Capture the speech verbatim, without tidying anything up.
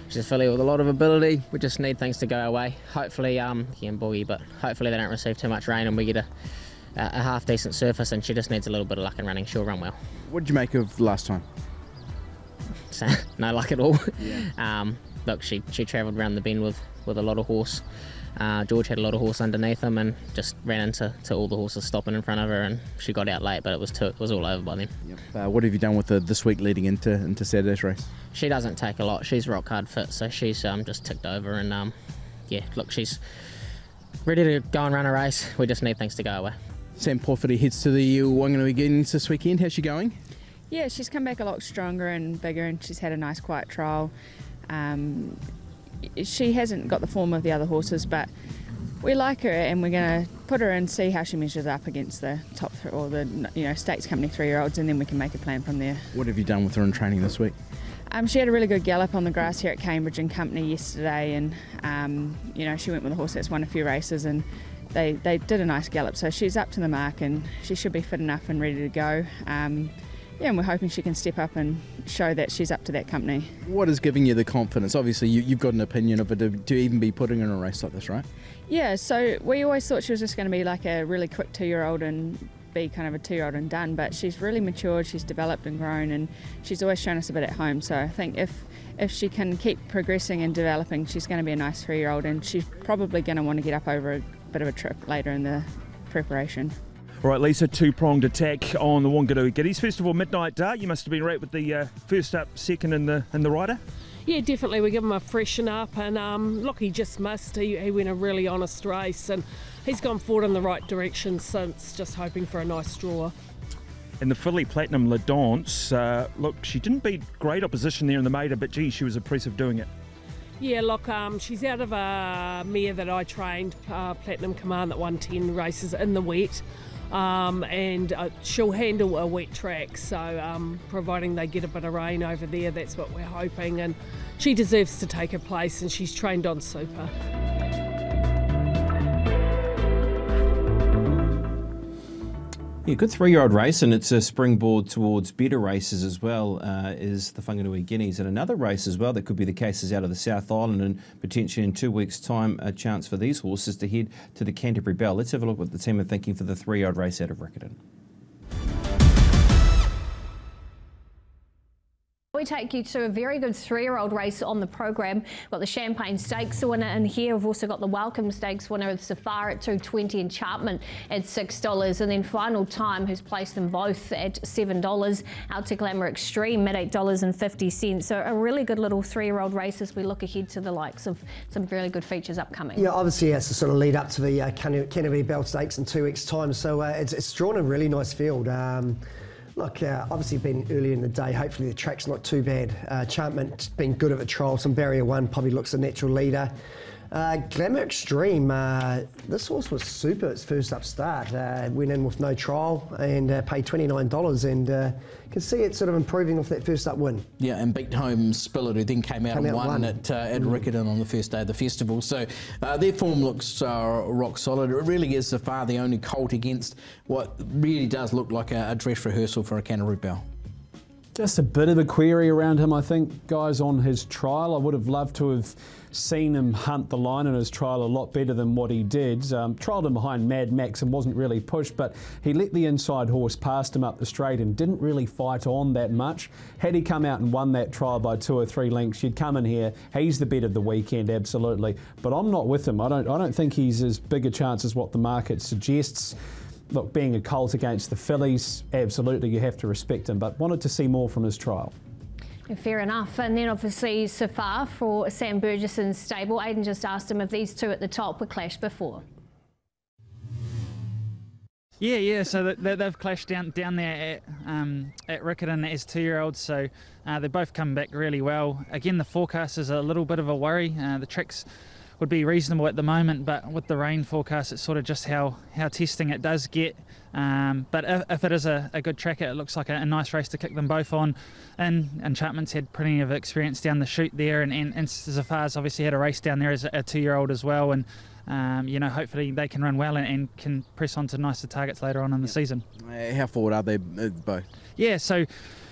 She's a filly with a lot of ability. We just need things to go our way. Hopefully, um, yeah, and boogie, but hopefully they don't receive too much rain and we get a, a half decent surface, and she just needs a little bit of luck in running. She'll run well. What did you make of last time? So, no luck at all. Yeah. um, look, she she travelled around the bend with, with a lot of horse. Uh, George had a lot of horse underneath him and just ran into to all the horses stopping in front of her, and she got out late, but it was too, it was all over by then. Yep. Uh, what have you done with her this week leading into into Saturday's race? She doesn't take a lot. She's rock hard fit, so she's um, just ticked over, and um, yeah, look, she's ready to go and run a race. We just need things to go away. Sam Pawhiti heads to the Whanganui Beginnings this weekend. How's she going? Yeah, she's come back a lot stronger and bigger, and she's had a nice quiet trial. Um, she hasn't got the form of the other horses, but we like her, and we're going to put her in, see how she measures up against the top th- or the you know Stakes Company three-year-olds, and then we can make a plan from there. What have you done with her in training this week? Um, she had a really good gallop on the grass here at Cambridge and Company yesterday, and um, you know she went with a horse that's won a few races, and they, they did a nice gallop, so she's up to the mark, and she should be fit enough and ready to go. Um, Yeah, and we're hoping she can step up and show that she's up to that company. What is giving you the confidence? Obviously, you, you've got an opinion of it to, to even be putting her in a race like this, right? Yeah, so we always thought she was just going to be like a really quick two-year-old and be kind of a two-year-old and done, but she's really matured, she's developed and grown, and she's always shown us a bit at home. So I think if if she can keep progressing and developing, she's going to be a nice three-year-old, and she's probably going to want to get up over a bit of a trip later in the preparation. All right, Lisa, two-pronged attack on the Whanganui Giddies. First of all, Midnight Dart, you must have been right with the uh, first up, second in the in the rider. Yeah, definitely. We give him a freshen up, and um, look, he just missed. He, he went a really honest race, and he's gone forward in the right direction since, just hoping for a nice draw. And the filly Platinum La Danse, uh, look, she didn't beat great opposition there in the maiden, but gee, she was impressive doing it. Yeah, look, um, she's out of a mare that I trained, uh, Platinum Command, that won ten races in the wet. Um, and uh, she'll handle a wet track, so um, providing they get a bit of rain over there, that's what we're hoping, and she deserves to take her place, and she's trained on super. Yeah, good three-year-old race, and it's a springboard towards better races as well, uh, is the Whanganui Guineas. And another race as well that could be the case is out of the South Island, and potentially in two weeks' time a chance for these horses to head to the Canterbury Bell. Let's have a look what the team are thinking for the three-year-old race out of Riccarton. We take you to a very good three-year-old race on the program. We've got the Champagne Stakes winner in here. We've also got the Welcome Stakes winner of Safari at two twenty, and Chartman at six dollars. And then Final Time, who's placed them both at seven dollars. Out to Glamour Extreme at eight dollars fifty. So a really good little three-year-old race as we look ahead to the likes of some really good features upcoming. Yeah, obviously it's a sort of lead up to the uh, Canterbury Bell Stakes in two weeks' time. So uh, it's, it's drawn a really nice field. Um, Look, uh, obviously been earlier in the day, hopefully the track's not too bad. Uh, Chartman's been good at the trial, some barrier one, probably looks a natural leader. Uh, Glamour Extreme, uh, this horse was super its first up start. Uh, went in with no trial and uh, paid twenty-nine dollars, and uh, you can see it sort of improving off that first up win. Yeah, and beat home Spiller, who then came out Came and out won one. at, uh, at Riccarton on the first day of the festival. So uh, their form looks uh, rock solid. It really is so far the only colt against what really does look like a, a dress rehearsal for a Canterbury Bell. Just a bit of a query around him, I think, guys, on his trial. I would have loved to have seen him hunt the line in his trial a lot better than what he did. Um, trialled him behind Mad Max and wasn't really pushed, but he let the inside horse past him up the straight and didn't really fight on that much. Had he come out and won that trial by two or three lengths, you'd come in here, he's the bet of the weekend, absolutely. But I'm not with him. I don't, I don't think he's as big a chance as what the market suggests. Look, being a colt against the fillies, absolutely you have to respect him, but wanted to see more from his trial. Fair enough. And then obviously Safar for Sam Burgessen's stable. Aidan just asked him if these two at the top were clashed before. Yeah, yeah. So they, they've clashed down down there at um, at Riccarton as two-year-olds. So uh, they both come back really well. Again, the forecast is a little bit of a worry. Uh, the tracks would be reasonable at the moment, but with the rain forecast, it's sort of just how how testing it does get. Um, but if, if it is a, a good track, it looks like a, a nice race to kick them both on. And and Chartman's had plenty of experience down the chute there, and, and, and Zafar's obviously had a race down there as a, a two-year-old as well. And um, you know, hopefully they can run well and, and can press on to nicer targets later on in the season. Uh, how forward are they uh, both? Yeah, so